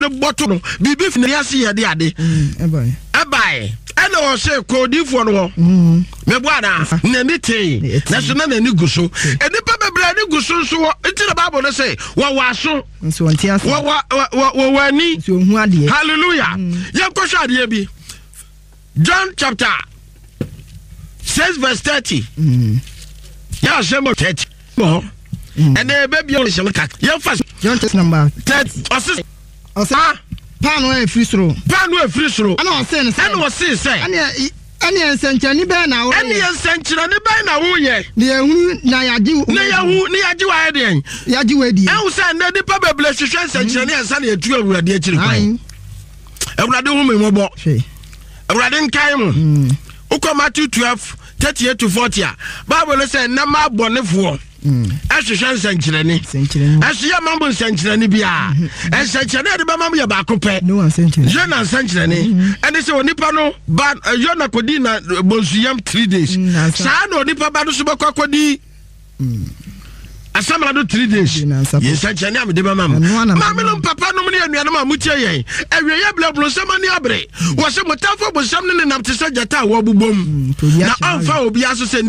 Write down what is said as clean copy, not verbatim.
the bottle bibi finiasi ye de ade ebai ene o se kodi fo no me boana na ni tei na so na ni guso enipa bebra ni guso so enti na bible no say wa waso nso ntia wa ni nso hu ade hallelujah ye ko hwa ade bi John chapter 6 verse 30 ya shemo 30 mo ene baby o shemo ka ye fa John text number 30 osi pano e free throw ana o say say ani ensenchani be na wo ani ensenchani be na wo ye de hu na yaji wa de yaji wedi e wo say na de pa beble hwehwe ensenchani ensa na etu awurade akiri kwan awurade hu me mobo awurade nkai mu ukọ Matthew 12:38 to 40 Bible say na ma bonefo ahwehwe nsenchirani ahia mambo nsenchirani bia nsenchirani de ba mambo ya ba kopẹ no nsenchirani Jonah nsenchirani ene se onipa no ba Jonah kodi na bonsuyam 3 days saa no onipa ba no so be kwakodi asamra do 3 days nsenchirani am de ba mambo mamma no papa no ne anuanom amutie yen awiye blablo samani abre wo se motafo bosam ne nam te se jata wo bubom na amfa obi aso se